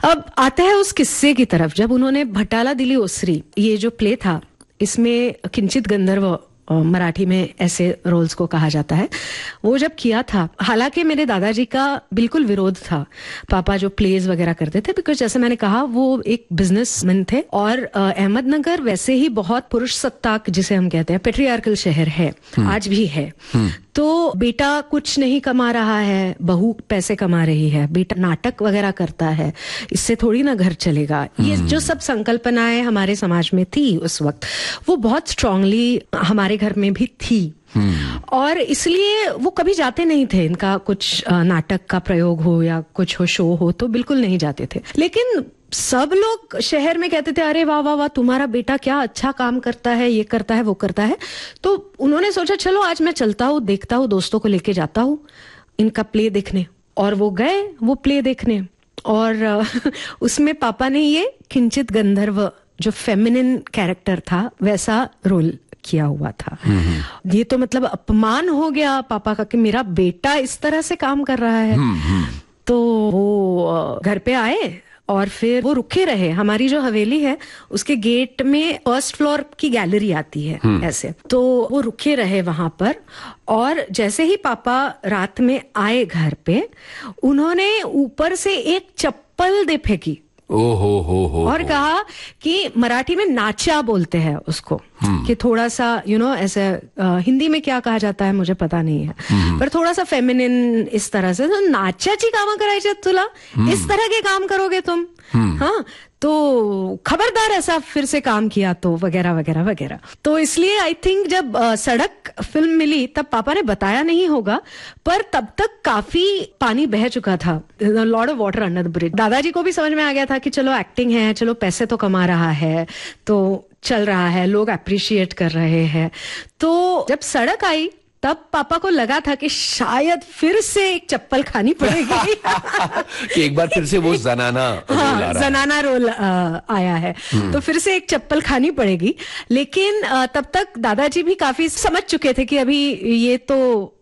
अब आते हैं उस किस्से की तरफ। जब उन्होंने भटाला दिली ओसरी, ये जो प्ले था, इसमें किंचित गंधर्व मराठी में ऐसे रोल्स को कहा जाता है, वो जब किया था, हालांकि मेरे दादाजी का बिल्कुल विरोध था। पापा जो प्लेज वगैरह करते थे, बिकॉज जैसे मैंने कहा वो एक बिजनेसमैन थे, और अहमदनगर वैसे ही बहुत पुरुष सत्ताक, जिसे हम कहते हैं पेट्रियार्कल शहर है, आज भी है। तो बेटा कुछ नहीं कमा रहा है, बहू पैसे कमा रही है, बेटा नाटक वगैरह करता है, इससे थोड़ी ना घर चलेगा। ये जो सब संकल्पनाएं हमारे समाज में थी उस वक्त, वो बहुत स्ट्रांगली हमारे घर में भी थी। और इसलिए वो कभी जाते नहीं थे, इनका कुछ नाटक का प्रयोग हो या कुछ हो, शो हो, तो बिल्कुल नहीं जाते थे। लेकिन सब लोग शहर में कहते थे, अरे वाह वाह वाह, तुम्हारा बेटा क्या अच्छा काम करता है, ये करता है, वो करता है। तो उन्होंने सोचा चलो आज मैं चलता हूँ, देखता हूँ, दोस्तों को लेके जाता हूँ इनका प्ले देखने। और वो गए वो प्ले देखने, और उसमें पापा ने ये किंचित गंधर्व जो फेमिनिन कैरेक्टर था वैसा रोल किया हुआ था। ये तो मतलब अपमान हो गया पापा का कि मेरा बेटा इस तरह से काम कर रहा है। तो वो घर पे आए और फिर वो रुके रहे। हमारी जो हवेली है उसके गेट में फर्स्ट फ्लोर की गैलरी आती है ऐसे, तो वो रुके रहे वहां पर। और जैसे ही पापा रात में आए घर पे, उन्होंने ऊपर से एक चप्पल दे फेंकी। हो और कहा कि मराठी में नाचा बोलते हैं उसको, कि थोड़ा सा ऐसे हिंदी में क्या कहा जाता है मुझे पता नहीं है, पर थोड़ा सा फेमिनिन इस तरह से, तो नाच्याची कामं करायची तुला, इस तरह के काम करोगे तुम, हाँ तो खबरदार ऐसा फिर से काम किया तो, वगैरह वगैरह वगैरह। तो इसलिए आई थिंक जब सड़क फिल्म मिली तब पापा ने बताया नहीं होगा, पर तब तक काफी पानी बह चुका था, lot of water under the bridge. दादाजी को भी समझ में आ गया था कि चलो एक्टिंग है, चलो पैसे तो कमा रहा है, तो चल रहा है, लोग अप्रिशिएट कर रहे हैं। तो जब सड़क आई तब पापा को लगा था कि शायद फिर से एक चप्पल खानी पड़ेगी कि एक बार फिर से वो जनाना रोल आया है, तो फिर से एक चप्पल खानी पड़ेगी। लेकिन तब तक दादाजी भी काफी समझ चुके थे कि अभी ये तो